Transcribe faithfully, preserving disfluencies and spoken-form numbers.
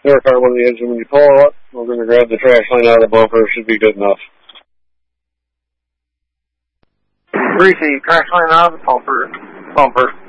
Air car on the engine. When you pull up, we're going to grab the trash line out of the bumper. It should be good enough. Receive trash line out of the bumper. Bumper.